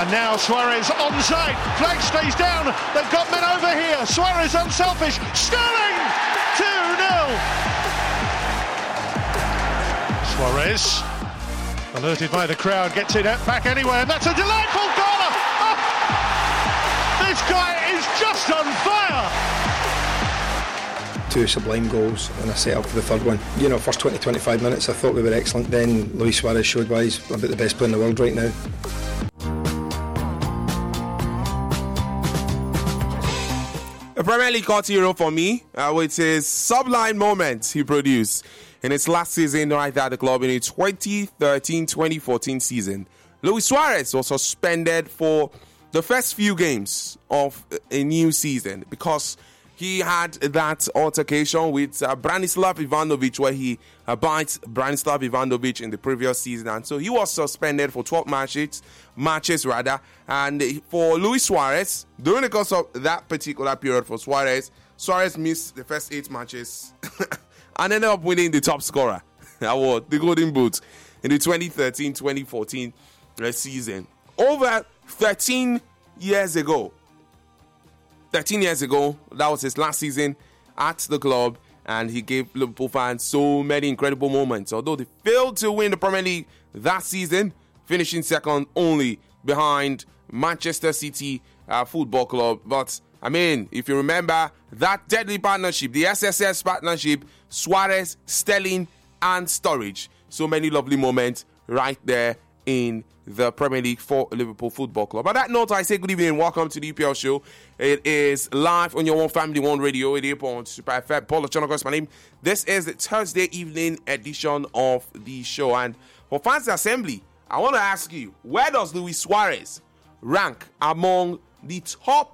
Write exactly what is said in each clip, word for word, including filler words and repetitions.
And now Suarez onside. Flag stays down. They've got men over here. Suarez unselfish. Sterling! two nil. Suarez, alerted by the crowd, gets it back anyway. And that's a delightful goal. Oh, this guy is just on fire. Two sublime goals and a set up for the third one. You know, first twenty to twenty-five minutes I thought we were excellent. Then Luis Suarez showed why he's about the best player in the world right now. A Premier League court hero for me, uh, with his sublime moments he produced in his last season right at the club in the twenty thirteen twenty fourteen season. Luis Suarez was suspended for the first few games of a new season because he had that altercation with uh, Branislav Ivanovic, where he uh, bites Branislav Ivanovic in the previous season, and so he was suspended for twelve matches, matches rather. And for Luis Suarez, during the course of that particular period for Suarez, Suarez missed the first eight matches and ended up winning the top scorer award, the Golden Boot, in the twenty thirteen twenty fourteen season. Over thirteen years ago. thirteen years ago, that was his last season at the club, and he gave Liverpool fans so many incredible moments. Although they failed to win the Premier League that season, finishing second only behind Manchester City uh, Football Club. But, I mean, if you remember that deadly partnership, the S S S partnership, Suarez, Sterling, and Sturridge. So many lovely moments right there in the Premier League for Liverpool Football Club. On that note, I say good evening and welcome to the E P L show. It is live on your One Family One Radio, eighty-eight point one Super F M. Paul Ochonoko is my name. This is the Thursday evening edition of the show. And for Fans Assembly, I want to ask you, where does Luis Suarez rank among the top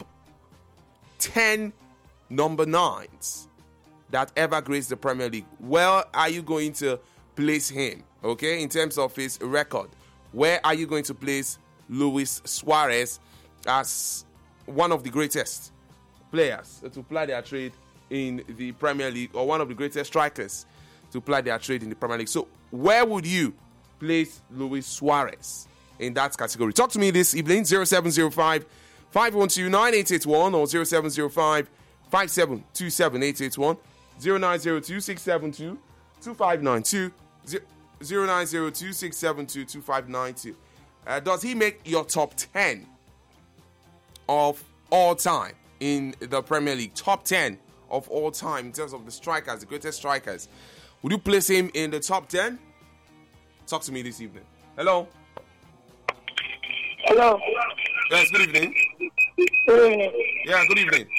ten number nines that ever graced the Premier League? Where are you going to place him, okay, in terms of his record? Where are you going to place Luis Suarez as one of the greatest players to ply their trade in the Premier League, or one of the greatest strikers to ply their trade in the Premier League? So where would you place Luis Suarez in that category? Talk to me this evening, zero seven zero five, five one two, nine eight eight one or zero seven zero five, five seven two seven, eight eight one, zero nine zero two, six seven two, two five nine two, zero nine zero two, six seven two, two five nine two. Uh, does he make your top ten of all time in the Premier League? Top ten of all time in terms of the strikers, the greatest strikers. Would you place him in the top ten? Talk to me this evening. Hello? Hello. Yes, good evening. Good evening. Yeah, good evening.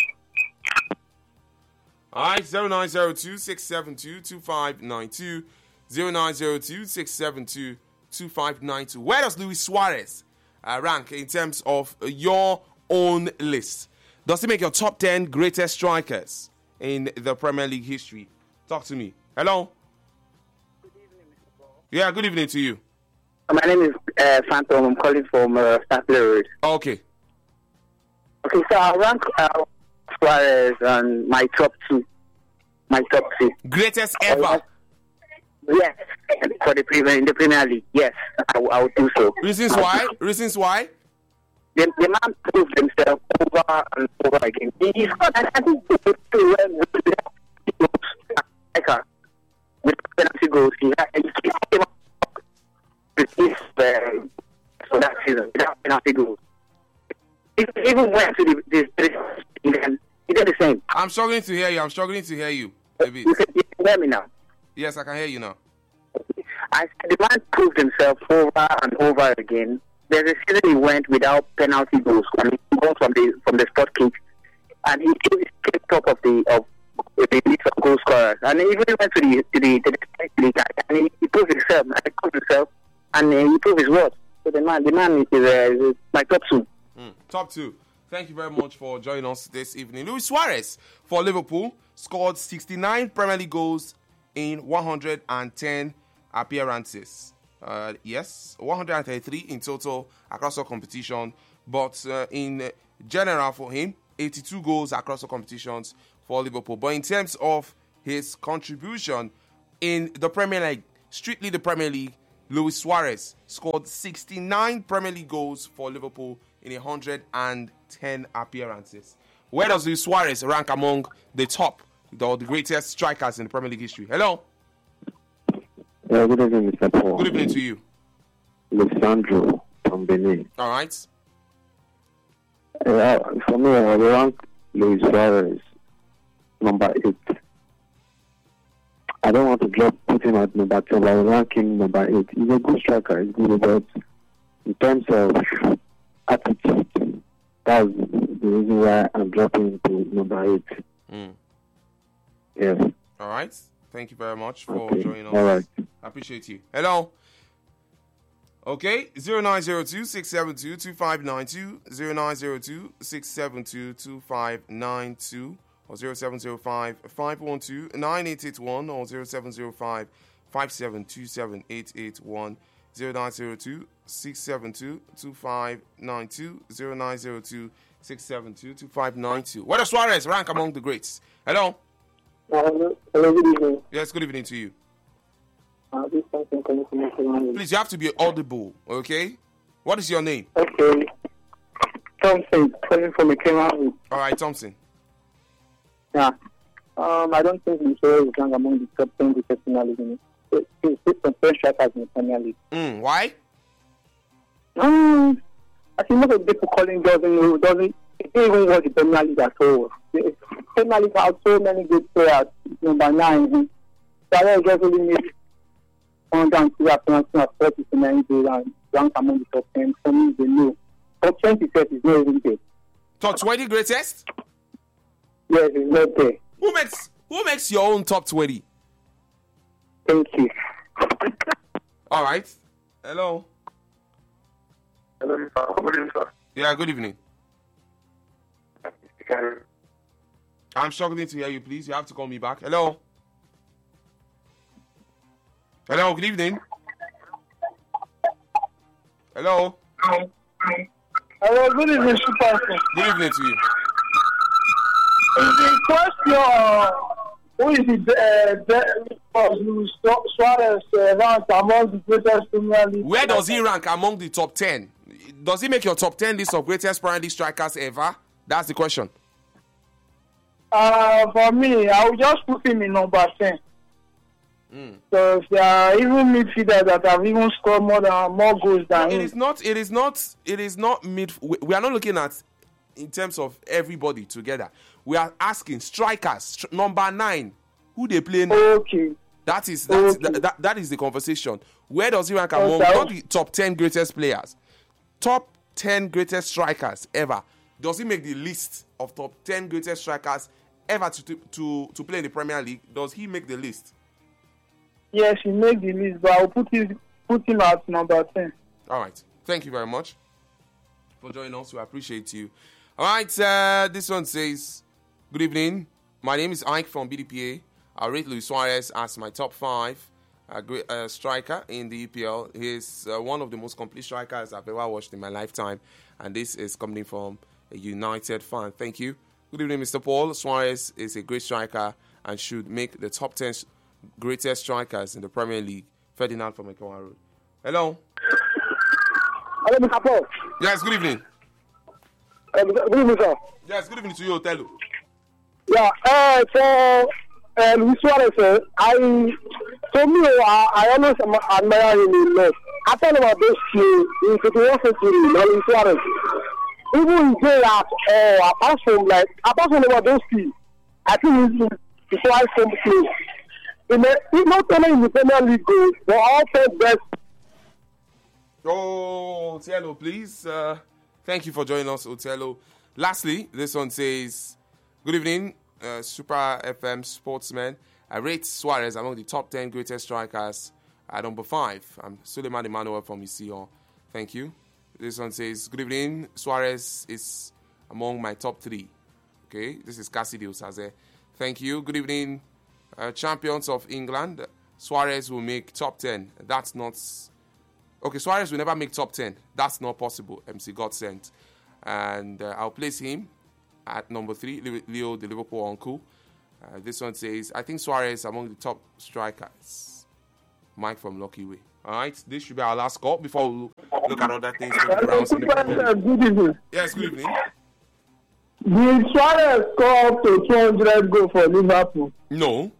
All right, zero nine zero two, six seven two, two five nine two. zero nine zero two, six seven two, two five nine two. Where does Luis Suarez uh, rank in terms of uh, your own list? Does he make your top ten greatest strikers in the Premier League history? Talk to me. Hello? Good evening, Mister Paul. Yeah, good evening to you. My name is uh, Phantom. I'm calling from uh, Stapler Road. Okay. Okay, so I'll rank uh, Suarez on my top two. My top two. Greatest ever. Uh, Yes, for the Premier in the Premier League. Yes, I, I would do so. Reasons why? Reasons why? The, the man proved himself over and over again. He scored, and I think he still went with the striker with penalty goals. He had he came up with this uh, for that season without penalty goals. He even went to the the, the England. He did the same. I'm struggling to hear you. I'm struggling to hear you. Maybe. You can, you can hear me now. Yes, I can hear you now. I the man proved himself over and over again. There's a season he went without penalty goals. I mean, goals from the from the spot kick, and he came top of the of the list of goal scorers. And he even went to the to the, to the league, and he, he proved himself. And he proved himself, and uh, he proved his worth. So the man, the man is, uh, is my top two. Mm, top two. Thank you very much for joining us this evening. Luis Suarez for Liverpool scored sixty-nine Premier League goals in one hundred ten appearances. Uh, yes, one hundred thirty-three in total across the competition. But uh, in general for him, eighty-two goals across the competitions for Liverpool. But in terms of his contribution in the Premier League, strictly the Premier League, Luis Suarez scored sixty-nine Premier League goals for Liverpool in one hundred ten appearances. Where does Luis Suarez rank among the top, the, the greatest strikers in the Premier League history? Hello. Yeah, good evening, Mister Paul. Good evening to you. Lisandro from Benin. All right. Uh, for me, I will rank Luis Suarez number eight. I don't want to drop put him at number ten, but I will rank him number eight. He's a good striker. He's good, but in terms of attitude, that's the reason why I'm dropping him to number eight. Mm. Yes. All right. Thank you very much for Okay. joining us. All right. I appreciate you. Hello. Okay, zero nine zero two, six seven two, two five nine two, zero nine zero two, six seven two, two five nine two, or zero seven zero five, five one two, nine eight eight one, or zero seven zero five, five seven two seven, eight eight one, zero nine zero two, six seven two, two five nine two, zero nine zero two, six seven two, two five nine two. Where does Suarez rank among the greats? Hello? Hello, hello, good evening. Yes, good evening to you. Uh, this is something coming from my family. Please, you have to be audible, okay? What is your name? Okay. Thompson, calling from a Kenyan. All right, Thompson. Yeah. Um, I don't think Michelle is ranked among the top ten greatest personalities in it. He's some ten strikers in the Premier League. Mm, why? Um, I think most of the people calling doesn't know, doesn't, they don't even watch the Premier League at all. The Premier League has so many good players. Number nine. So I just really need one hundred two appearances at forty-nine goals and rank among the top ten. For me, they know. Top twenty set is not even there. Top twenty greatest? Yes, it's not there. Who makes who makes your own top twenty? Thank you. All right. Hello. Hello, sir. Good evening, sir. Yeah, good evening. I'm struggling to hear you, please. You have to call me back. Hello. Hello, good evening. Hello. Hello, good evening, Super. Good evening to you. The question, who is the uh, Luis Suarez uh, ranked among the greatest Premier League? Where does he rank among the top ten? Does he make your top ten list of greatest Premier League strikers ever? That's the question. Uh, for me, I will just put him in number ten. Mm. So there are even midfielders that have even scored more than more goals than No, him. it is not. It is not. It is not mid. We, we are not looking at in terms of everybody together. We are asking strikers. Stri- number nine, who they play now. Okay. That is that's, Okay. that, that, that is the conversation. Where does he rank among Okay. not the top ten greatest players, top ten greatest strikers ever? Does he make the list of top ten greatest strikers ever to to to play in the Premier League? Does he make the list? Yes, he made the list, but I'll put him put him at number ten. All right. Thank you very much for joining us. We appreciate you. All right. Uh, this one says, good evening. My name is Ike from B D P A. I rate Luis Suarez as my top five uh, great, uh, striker in the E P L. He's uh, one of the most complete strikers I've ever watched in my lifetime. And this is coming from a United fan. Thank you. Good evening, Mister Paul. Suarez is a great striker and should make the top ten greatest strikers in the Premier League. Ferdinand from Ekewa Road. Hello. Hello, Mister Paul. Yes, good evening. Uh, good evening, sir. Yes, good evening to you, Othello. Yeah, uh, for uh, Luis Suarez, uh, I, for me, I, I always admire him a lot. I tell him about this team in fifty-one century, Luis Suarez. Even in there, uh, apart from like, apart from about those teams, I think he's the twice from the team. In the, he's not only in the Premier League goals, but also best. Oh, Otello, please. Uh, thank you for joining us, Otello. Lastly, this one says, good evening, uh, Super F M sportsman. I rate Suarez among the top ten greatest strikers at number five. I'm Suleiman Emmanuel from U C O. Thank you. This one says, good evening, Suarez is among my top three. Okay, this is Cassidy Osaze. Thank you. Good evening, uh, champions of England. Suarez will make top ten. That's not... Okay, Suarez will never make top ten. That's not possible, M C Godsent. And uh, I'll place him at number three, Leo, the Liverpool uncle. Uh, this one says, I think Suarez among the top strikers. Mike from Lucky Way. All right, this should be our last call before we look, look at other things. Good evening. Yes, good evening. Did Suarez score up to two hundred goals for Liverpool? No.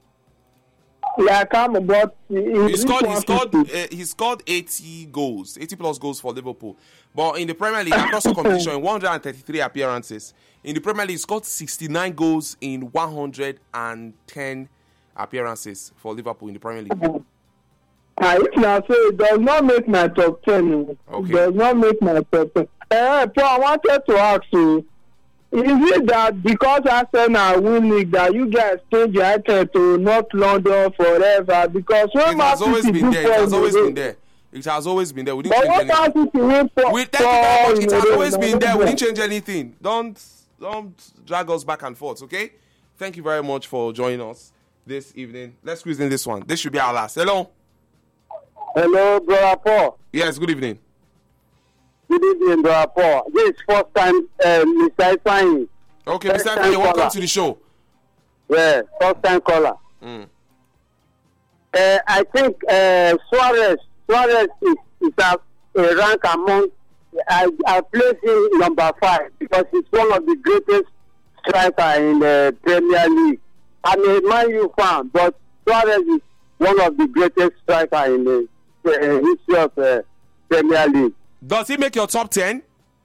Yeah, I can't remember. He, he scored. He scored. Uh, he scored eighty goals, eighty plus goals for Liverpool. But in the Premier League, across the competition, in one hundred thirty-three appearances, in the Premier League, he scored sixty-nine goals in one hundred ten appearances for Liverpool in the Premier League. I now say it does not make my top ten. Okay. It does not make my top ten. Uh, so I wanted to ask you. Is it that because Arsenal win league that you guys change your item to North London forever? Because when it has always been there. It has always been there. It has always been there. We didn't but change what anything. Win for, we, thank you very much. It has for, always been there. We there. didn't change anything. Don't don't drag us back and forth, okay? Thank you very much for joining us this evening. Let's squeeze in this one. This should be our last. Hello. Hello, brother Paul. Yes, good evening. Good evening, brother Paul. This is first time uh, Mister Ifeanyi. Okay, Mister Ifeanyi, welcome to the show. Yeah, first time caller. Mm. Uh, I think uh, Suarez Suarez is, is a, a rank among. I, I place him number five because he's one of the greatest strikers in the Premier League. I'm a Man U fan, but Suarez is one of the greatest strikers in the uh, history of the uh, Premier League. Does he make your top ten?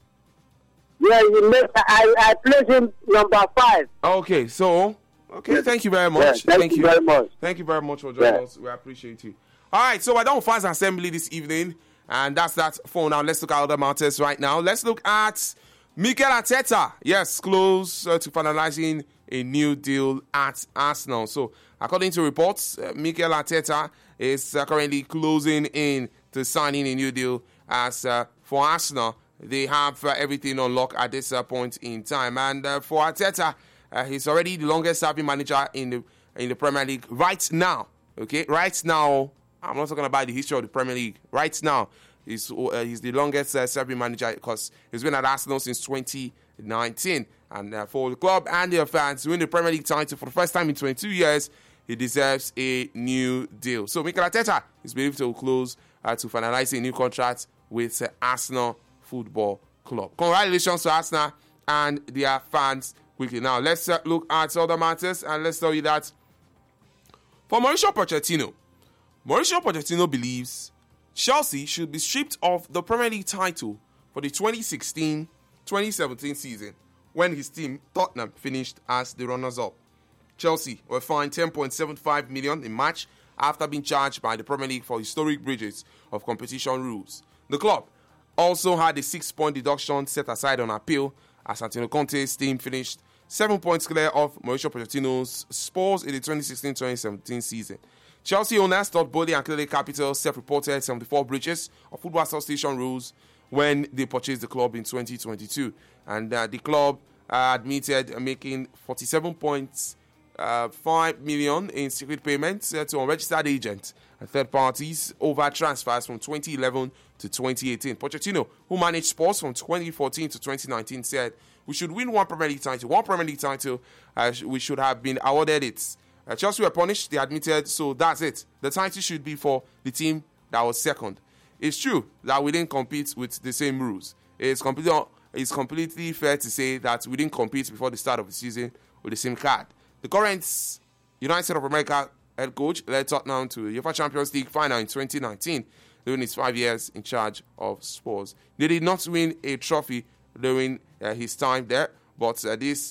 Yeah, he make, I, I place him number five. Okay, so, okay, yes. Thank you very much. Yeah, thank, thank you very much. Thank you very much for joining yeah. us. We appreciate you. All right, so we're done with Fans Assembly this evening, and that's that for now. Let's look at other matters right now. Let's look at Mikel Arteta. Yes, close uh, to finalizing a new deal at Arsenal. So, according to reports, uh, Mikel Arteta is uh, currently closing in to signing a new deal as uh, for Arsenal. They have uh, everything on lock at this uh, point in time. And uh, for Arteta, uh, he's already the longest serving manager in the in the Premier League right now. Okay, right now, I'm not talking about the history of the Premier League. Right now, he's, uh, he's the longest uh, serving manager because he's been at Arsenal since twenty nineteen. And uh, for the club and their fans to win the Premier League title for the first time in twenty-two years, he deserves a new deal. So Mikel Arteta is believed to close uh, to finalize a new contract with uh, Arsenal Football Club. Congratulations to Arsenal and their fans quickly. Now, let's uh, look at other matters, and let's tell you that for Mauricio Pochettino, Mauricio Pochettino believes Chelsea should be stripped of the Premier League title for the twenty sixteen twenty seventeen season when his team, Tottenham, finished as the runners-up. Chelsea were fined ten point seven five million dollars in March after being charged by the Premier League for historic breaches of competition rules. The club also had a six-point deduction set aside on appeal as Antonio Conte's team finished seven points clear of Mauricio Pochettino's Spurs in the twenty sixteen twenty seventeen season. Chelsea owners Todd Boehly and Clearlake Capital self-reported seventy-four breaches of Football Association rules when they purchased the club in twenty twenty-two. And uh, the club uh, admitted making forty-seven point five million dollars in secret payments uh, to unregistered agents and third parties over transfers from twenty eleven to twenty eighteen. Pochettino, who managed Spurs from twenty fourteen to twenty nineteen, said, "We should win one Premier League title. One Premier League title, uh, we should have been awarded it. Uh, Chelsea were punished, they admitted, so that's it. The title should be for the team that was second. It's true that we didn't compete with the same rules. It's completely, it's completely fair to say that we didn't compete before the start of the season with the same card. The current United States of America head coach led Tottenham to the UEFA Champions League final in twenty nineteen during his five years in charge of Spurs. They did not win a trophy during uh, his time there, but uh, this,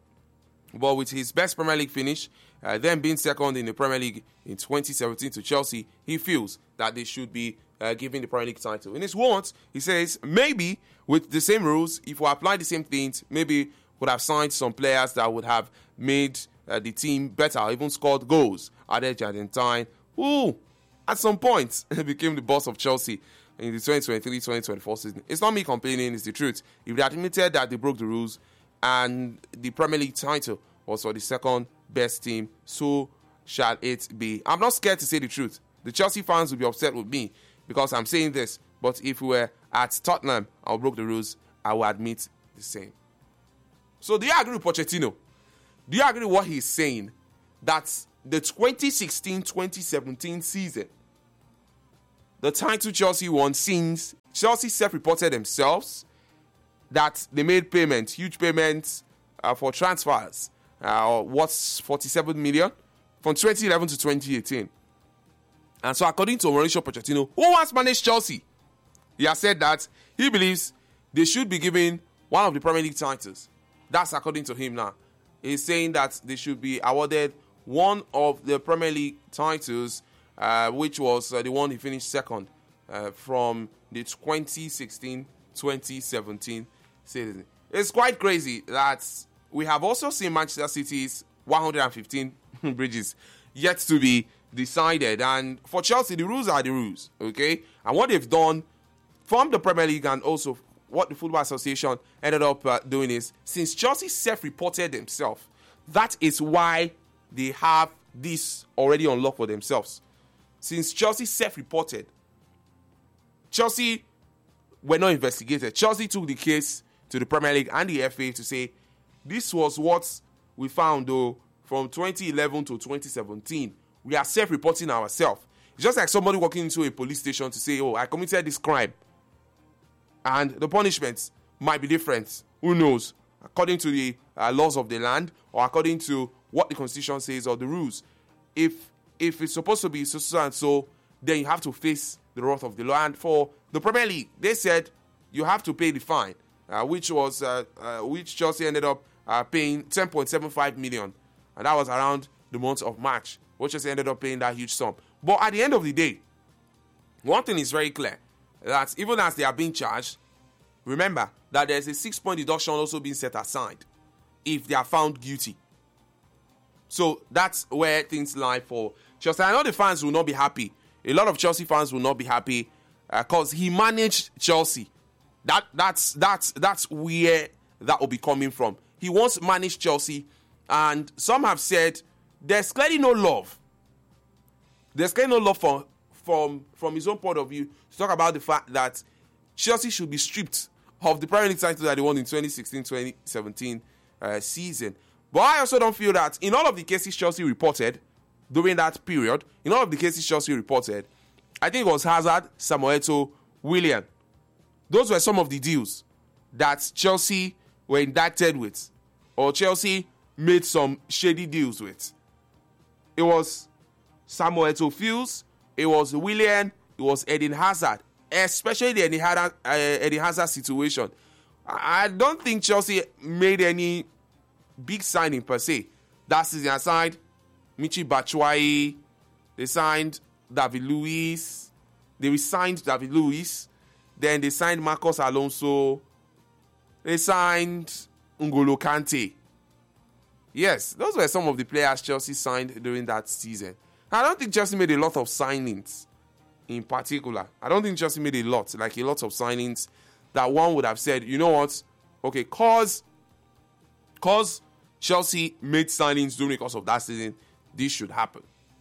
but with his best Premier League finish, uh, then being second in the Premier League in twenty seventeen to Chelsea, he feels that they should be uh, given the Premier League title. In his words, he says, maybe with the same rules, if we apply the same things, maybe would have signed some players that would have made uh, the team better, or even scored goals. Added Argentine, who at some point became the boss of Chelsea in the twenty twenty-three twenty twenty-four season. It's not me complaining, it's the truth. If they admitted that they broke the rules and the Premier League title was for the second best team, so shall it be. I'm not scared to say the truth. The Chelsea fans will be upset with me because I'm saying this, but if we were at Tottenham and we broke the rules, I will admit the same. So do you agree with Pochettino? Do you agree with what he's saying? That the twenty sixteen twenty seventeen season, the title Chelsea won since Chelsea self-reported themselves that they made payments, huge payments uh, for transfers, uh, what's forty-seven million from twenty eleven to twenty eighteen. And so according to Mauricio Pochettino, who once managed Chelsea, he has said that he believes they should be given one of the Premier League titles. That's according to him now. He's saying that they should be awarded one of the Premier League titles, uh, which was uh, the one he finished second uh, from the twenty sixteen twenty seventeen season. It's quite crazy that we have also seen Manchester City's one hundred fifteen bridges yet to be decided. And for Chelsea, the rules are the rules, okay? And what they've done from the Premier League and also what the Football Association ended up uh, doing is, since Chelsea self-reported themselves, that is why they have this already unlocked for themselves. Since Chelsea self-reported, Chelsea were not investigated. Chelsea took the case to the Premier League and the F A to say, this was what we found though from twenty eleven to twenty seventeen. We are self-reporting ourselves. It's just like somebody walking into a police station to say, oh, I committed this crime. And the punishments might be different. Who knows? According to the uh, laws of the land or according to what the Constitution says or the rules. If if it's supposed to be so, so and so, then you have to face the wrath of the law. And for the Premier League, they said you have to pay the fine, uh, which was uh, uh, which Chelsea ended up uh, paying ten point seven five million, and that was around the month of March, which Chelsea ended up paying that huge sum. But at the end of the day, one thing is very clear, that even as they are being charged, remember that there's a six-point deduction also being set aside if they are found guilty. So that's where things lie for Chelsea. I know the fans will not be happy. A lot of Chelsea fans will not be happy because uh, he managed Chelsea. That that's that's that's where that will be coming from. He once managed Chelsea, and some have said there's clearly no love. There's clearly no love from from from his own point of view to talk about the fact that Chelsea should be stripped of the Premier League title that they won in twenty sixteen twenty seventeen uh, season. But I also don't feel that in all of the cases Chelsea reported during that period, in all of the cases Chelsea reported, I think it was Hazard, Samuel Eto'o, Willian. Those were some of the deals that Chelsea were indicted with, or Chelsea made some shady deals with. It was Samuel Eto'o Fields, it was Willian, it was Eden Hazard, especially the Eden Hazard, uh, Eden Hazard situation. I don't think Chelsea made any big signing per se. That season aside, Michy Batshuayi, they signed David Luiz, they re-signed David Luiz, then they signed Marcos Alonso, they signed N'Golo Kante. Yes, those were some of the players Chelsea signed during that season. I don't think Chelsea made a lot of signings in particular. I don't think Chelsea made a lot, like a lot of signings that one would have said, you know what, okay, cause, cause Chelsea made signings during the course of that season, this should happen.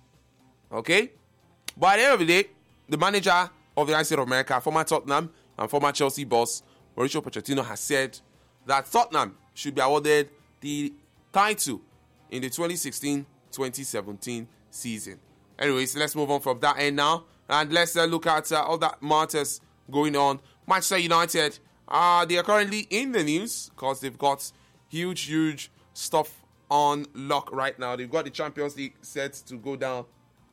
Okay? But at the end of the day, the manager of the United States of America, former Tottenham and former Chelsea boss, Mauricio Pochettino, has said that Tottenham should be awarded the title in the twenty sixteen twenty seventeen season. Anyways, let's move on from that end now. And let's uh, look at uh, all that matters going on. Manchester United, uh, they are currently in the news because they've got huge, huge stuff on lock right now. They've got the Champions League set to go down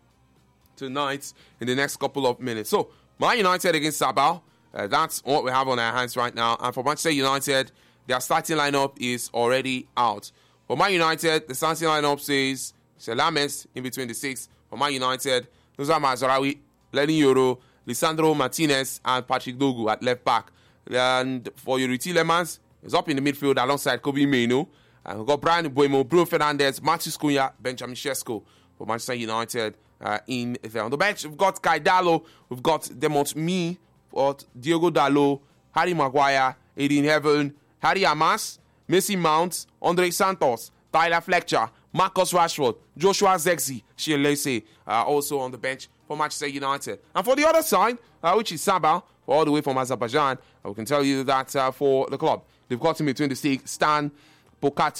tonight in the next couple of minutes. So, Man United against Sabah, uh, that's what we have on our hands right now. And for Manchester United, their starting lineup is already out. For Man United, the starting lineup says Selames in between the six. For Man United, Nusa Mazraoui, Lenny Yoro, Lisandro Martinez, and Patrick Dogu at left back. And for Youri Tielemans, he's up in the midfield alongside Kobe Mainoo. And we've got Brian Mbeumo, Bruno Fernandes, Matheus Cunha, Benjamin Sesko for Manchester United uh, in there. On the bench, we've got Kai Dalot, we've got Demont Mee, we've got Diogo Dalot, Harry Maguire, Eden Heaven, Harry Amas, Mason Mount, Andre Santos, Tyler Fletcher, Marcus Rashford, Joshua Zexi, Shirley uh, also on the bench for Manchester United. And for the other side, uh, which is Sabah, all the way from Azerbaijan, uh, we can tell you that uh, for the club, they've got in between the six, Stan Bokati.